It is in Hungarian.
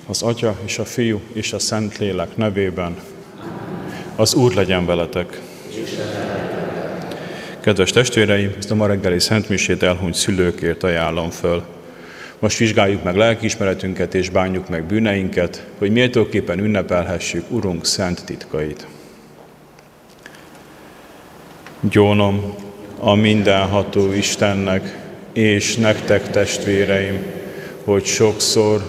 Az Atya és a Fiú és a Szentlélek nevében. Az Úr legyen veletek. Kedves testvéreim, ezt a ma reggeli szentmisét elhunyt szülőkért ajánlom föl. Most vizsgáljuk meg lelkiismeretünket és bánjuk meg bűneinket, hogy méltóképpen ünnepelhessük Urunk szent titkait. Gyónom a mindenható Istennek és nektek, testvéreim, hogy sokszor